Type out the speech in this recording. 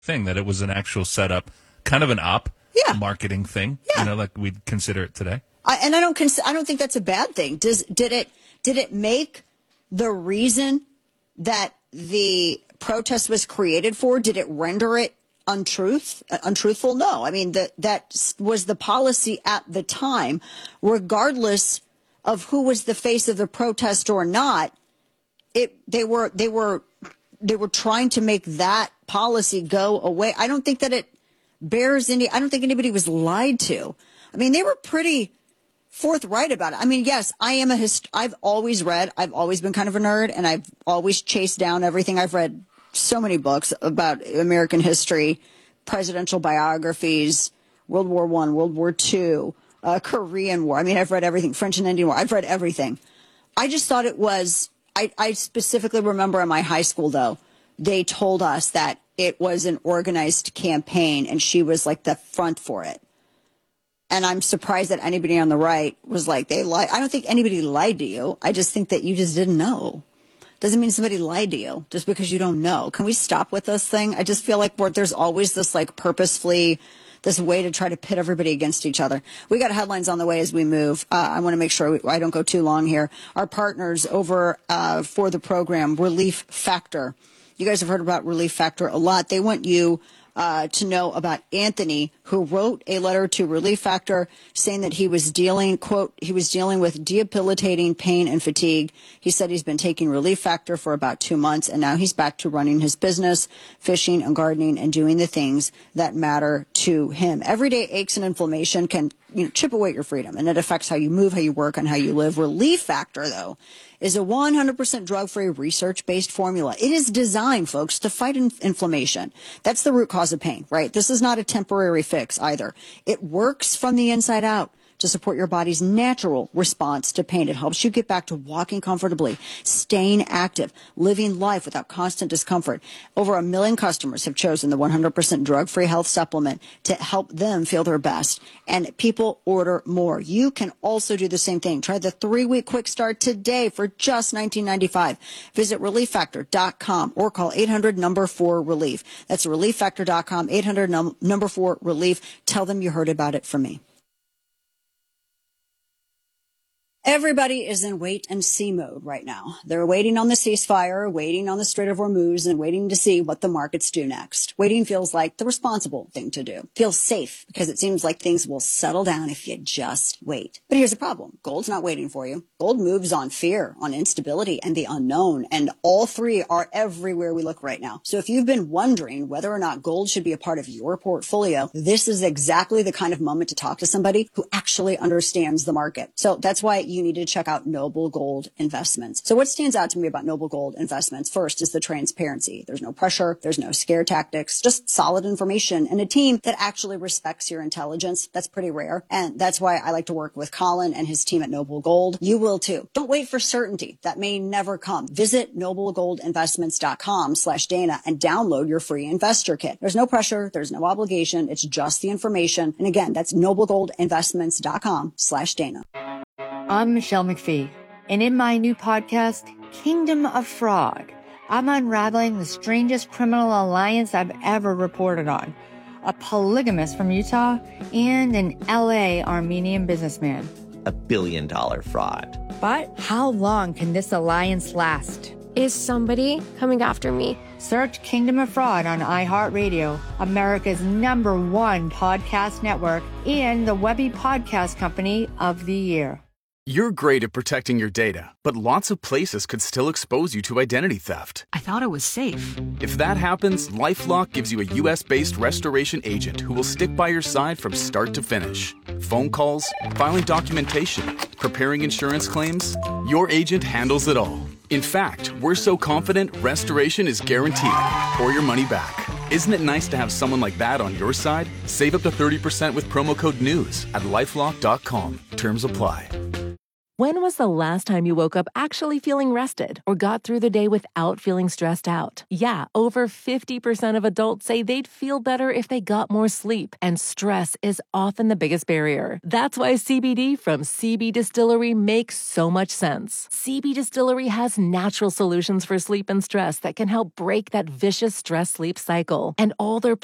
thing, that it was an actual setup, kind of an marketing thing, like we'd consider it today. I don't think that's a bad thing. Did it make the reason that the protest was created for? Did it render it untruthful? No. I mean, that was the policy at the time, regardless of who was the face of the protest or not. They were trying to make that policy go away. I don't think that it bears any. I don't think anybody was lied to. I mean, they were pretty forthright about it. I mean, yes, I've always read. I've always been kind of a nerd, and I've always chased down everything. I've read so many books about American history, presidential biographies, World War I, World War II, Korean War. I mean, I've read everything, French and Indian War. I've read everything. I just thought it was. I specifically remember in my high school, though, they told us that it was an organized campaign, and she was like the front for it. And I'm surprised that anybody on the right was like, they lied. I don't think anybody lied to you. I just think that you just didn't know. Doesn't mean somebody lied to you just because you don't know. Can we stop with this thing? I just feel like there's always this like purposefully, this way to try to pit everybody against each other. We got headlines on the way as we move. I want to make sure I don't go too long here. Our partners over for the program, Relief Factor. You guys have heard about Relief Factor a lot. They want you to know about Anthony, who wrote a letter to Relief Factor saying that he was dealing, quote, he was dealing with debilitating pain and fatigue. He said he's been taking Relief Factor for about 2 months, and now he's back to running his business, fishing and gardening, and doing the things that matter to him. Everyday aches and inflammation can chip away at your freedom, and it affects how you move, how you work, and how you live. Relief Factor, though, is a 100% drug-free, research-based formula. It is designed, folks, to fight inflammation. That's the root cause of pain, right? This is not a temporary fix either. It works from the inside out to support your body's natural response to pain. It helps you get back to walking comfortably, staying active, living life without constant discomfort. Over 1 million customers have chosen the 100% drug-free health supplement to help them feel their best. And people order more. You can also do the same thing. Try the 3-week quick start today for just $19.95. Visit ReliefFactor.com or call 800-4-RELIEF. That's ReliefFactor.com, 800-4-RELIEF. Tell them you heard about it from me. Everybody is in wait and see mode right now. They're waiting on the ceasefire, waiting on the Strait of Hormuz, and waiting to see what the markets do next. Waiting feels like the responsible thing to do. Feels safe because it seems like things will settle down if you just wait. But here's the problem. Gold's not waiting for you. Gold moves on fear, on instability, and the unknown. And all three are everywhere we look right now. So if you've been wondering whether or not gold should be a part of your portfolio, this is exactly the kind of moment to talk to somebody who actually understands the market. So that's why you need to check out Noble Gold Investments. So what stands out to me about Noble Gold Investments first is the transparency. There's no pressure. There's no scare tactics, just solid information and a team that actually respects your intelligence. That's pretty rare. And that's why I like to work with Colin and his team at Noble Gold. You will too. Don't wait for certainty. That may never come. Visit noblegoldinvestments.com/Dana and download your free investor kit. There's no pressure. There's no obligation. It's just the information. And again, that's noblegoldinvestments.com/Dana. I'm Michelle McPhee, and in my new podcast, Kingdom of Fraud, I'm unraveling the strangest criminal alliance I've ever reported on. A polygamist from Utah and an LA Armenian businessman. $1 billion fraud. But how long can this alliance last? Is somebody coming after me? Search Kingdom of Fraud on iHeartRadio, America's #1 podcast network, and the Webby Podcast Company of the Year. You're great at protecting your data, but lots of places could still expose you to identity theft. I thought it was safe. If that happens, LifeLock gives you a U.S.-based restoration agent who will stick by your side from start to finish. Phone calls, filing documentation, preparing insurance claims, your agent handles it all. In fact, we're so confident restoration is guaranteed or your money back. Isn't it nice to have someone like that on your side? Save up to 30% with promo code NEWS at LifeLock.com. Terms apply. When was the last time you woke up actually feeling rested or got through the day without feeling stressed out? Yeah, over 50% of adults say they'd feel better if they got more sleep, and stress is often the biggest barrier. That's why CBD from CB Distillery makes so much sense. CB Distillery has natural solutions for sleep and stress that can help break that vicious stress-sleep cycle, and all their